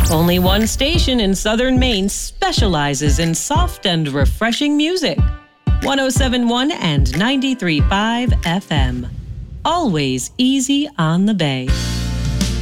Only one station in southern Maine specializes in soft and refreshing music. 107.1 and 93.5 FM. Always easy on the bay.